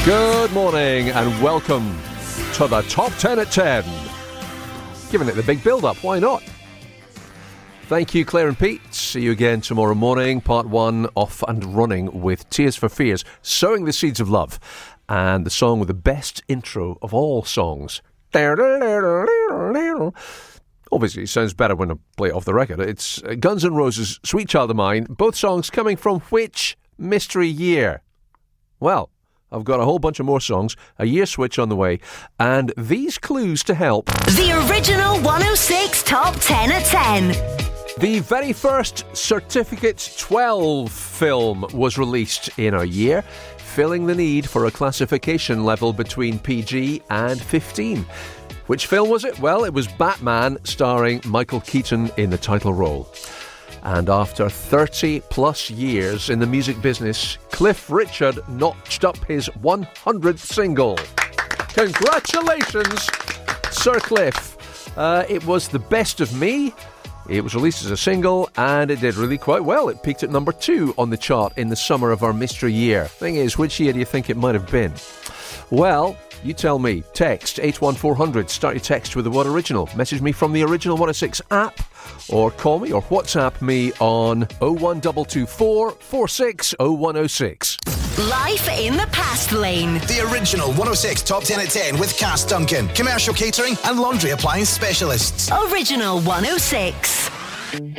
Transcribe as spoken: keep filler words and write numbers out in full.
Good morning and welcome to the Top ten at ten. Giving it the big build-up, why not? Thank you, Claire and Pete. See you again tomorrow morning. Part one, off and running with Tears for Fears, Sowing the Seeds of Love. And the song with the best intro of all songs. Obviously, it sounds better when I play it off the record. It's Guns N' Roses' Sweet Child of Mine. Both songs coming from which mystery year? Well, I've got a whole bunch of more songs, a year switch on the way, and these clues to help. The original one oh six Top ten at ten. The very first Certificate twelve film was released in our year, filling the need for a classification level between P G and fifteen. Which film was it? Well, it was Batman, starring Michael Keaton in the title role. And after thirty plus years in the music business, Cliff Richard notched up his one hundredth single. Congratulations, Sir Cliff. Uh, it was The Best of Me. It was released as a single, and it did really quite well. It peaked at number two on the chart in the summer of our mystery year. Thing is, which year do you think it might have been? Well, you tell me. Text eight one four hundred. Start your text with the word original. Message me from the original one oh six app, or call me or WhatsApp me on oh one two two four four six oh one oh six. Life in the Past Lane. The original one oh six Top ten at ten with Cass Duncan, commercial catering and laundry appliance specialists. Original one oh six.